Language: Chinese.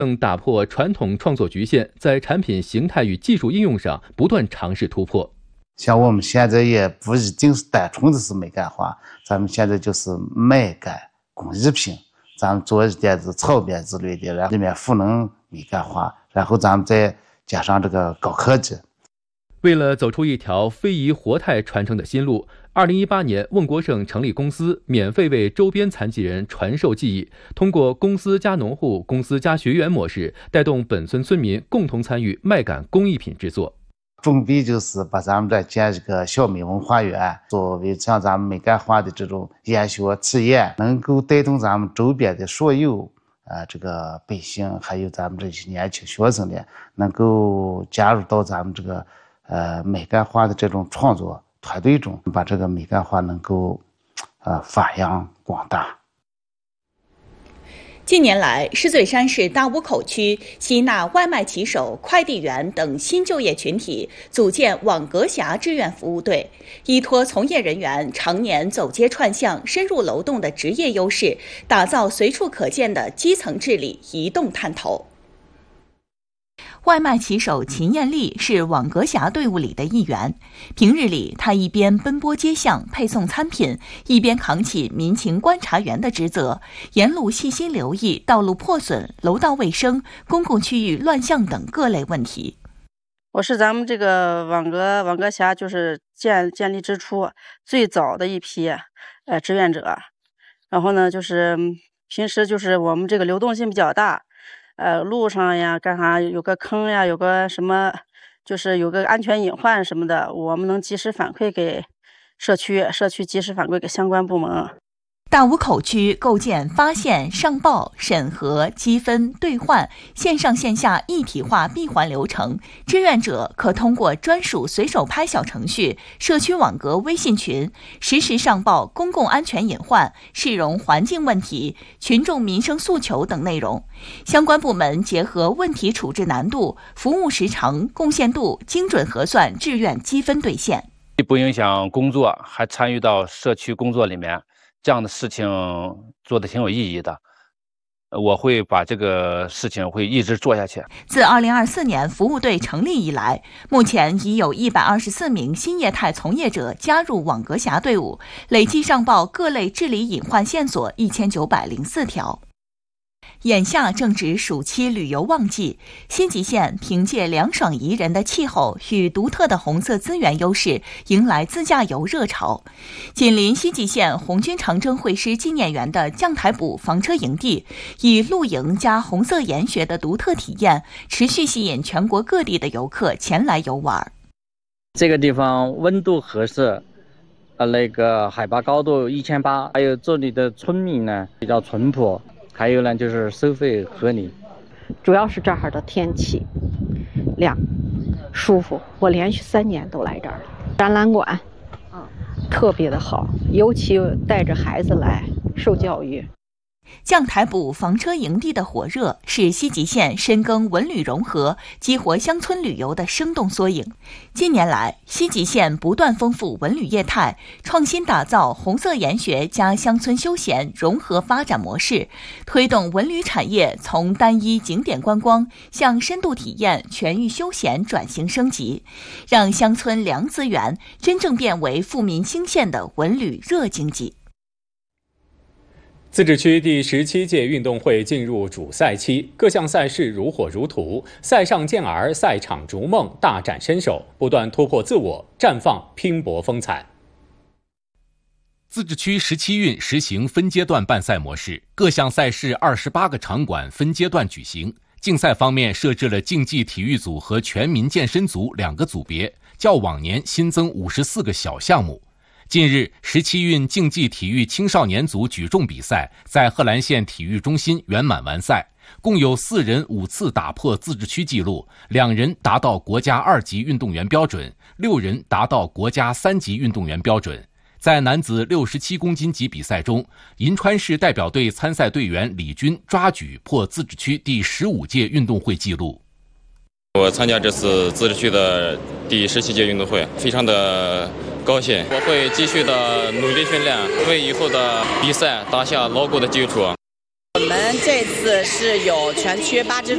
更打破传统创作局限，在产品形态与技术应用上不断尝试突破。 像我们现在也不一定是单纯的是美感化，咱们现在就是美感工艺品，咱们做一点子草编之类的，然后里面赋能美感化，然后咱们再加上这个高科技。 为了走出一条非遗活态传承的新路，2018年瓮国省成立公司，免费为周边残疾人传授技艺，通过公司加农户、公司加学员模式，带动本村村民共同参与麦秆工艺品制作。 准备就是把咱们这建一个小美文化园，作为像咱们美感化的这种研学体验，能够带动咱们周边的所有这个百姓，还有咱们这些年轻学生呢，能够加入到咱们这个美感化的这种创作团队中，把这个美感化能够发扬光大。 近年来，石嘴山市大坞口区吸纳外卖骑手、快递员等新就业群体，组建网格峡志愿服务队，依托从业人员常年走街串巷、深入楼栋的职业优势，打造随处可见的基层治理移动探头。外卖骑手秦艳丽是网格峡队伍里的一员。平日里，她一边奔波街巷配送餐品，一边扛起民情观察员的职责，沿路细心留意道路破损、楼道卫生、公共区域乱象等各类问题。 我是咱们这个网格峡就是建立之初最早的一批志愿者。然后呢，就是平时就是我们这个流动性比较大。路上呀，干啥有个坑呀，有个什么，就是有个安全隐患什么的，我们能及时反馈给社区及时反馈给相关部门。 大坞口区构建发现、上报、审核、积分、兑换线上线下一体化闭环流程，志愿者可通过专属随手拍小程序、社区网格微信群，实时上报公共安全隐患、市容环境问题、群众民生诉求等内容。相关部门结合问题处置难度、服务时长、贡献度，精准核算志愿积分兑现。 不影响工作，还参与到社区工作里面。这样的事情做得挺有意义的，我会把这个事情会一直做下去。 自2024年服务队成立以来，目前已有124名新业态从业者加入网格峡队伍，累计上报各类治理隐患线索1904条。眼下正值暑期旅游旺季，新集县凭借凉爽宜人的气候与独特的红色资源优势，迎来自驾游热潮。紧邻新集县红军长征会师纪念园的将台堡房车营地，以露营加红色研学的独特体验，持续吸引全国各地的游客前来游玩。 这个地方温度合适，那个海拔高度1800，还有这里的村民呢比较淳朴。还有呢，就是收费合理， 主要是这儿的天气凉舒服。我连续3年都来这儿了。展览馆，特别的好，尤其带着孩子来受教育。 将台堡房车营地的火热是西集县深耕文旅融合、激活乡村旅游的生动缩影。近年来，西集县不断丰富文旅业态，创新打造红色研学加乡村休闲融合发展模式，推动文旅产业从单一景点观光向深度体验、全域休闲转型升级，让乡村凉资源真正变为富民兴县的文旅热经济。 自治区第17届运动会进入主赛期，各项赛事如火如荼，赛上健儿，赛场逐梦，大展身手，不断突破自我，绽放拼搏风采。 自治区17运实行分阶段办赛模式，各项赛事28个场馆分阶段举行。竞赛方面设置了竞技体育组和全民健身组2个组别，较往年新增54个小项目。近日，17运竞技体育青少年组举重比赛在贺兰县体育中心圆满完赛，共有4人5次打破自治区纪录，2人达到国家2级运动员标准，6人达到国家3级运动员标准。在男子67公斤级比赛中，银川市代表队参赛队员李军抓举破自治区第15届运动会纪录。 我参加这次自治区的第17届运动会，非常的高兴。我会继续的努力训练，为以后的比赛打下牢固的基础。 我们这次是有全区8支